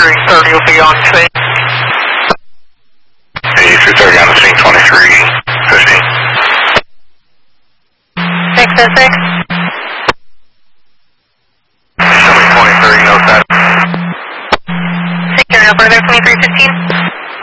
2330 will be on scene. 8330 on the scene, 2315. 606. Show me 23.